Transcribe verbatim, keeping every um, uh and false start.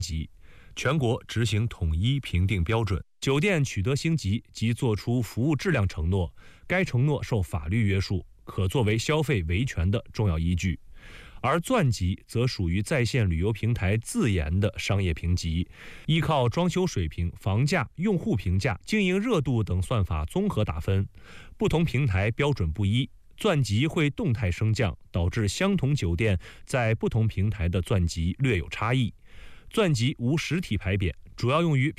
全国执行统一评定标准。酒店取得星级及作出服务质量承诺，该承诺受法律约束，可作为消费维权的重要依据。而钻级则属于在线旅游平台自研的商业评级，依靠装修水平、房价、用户评价、经营热度等算法综合打分，不同平台标准不一，钻级会动态升降，导致相同酒店在不同平台的钻级略有差异。钻级无实体牌匾，主要用于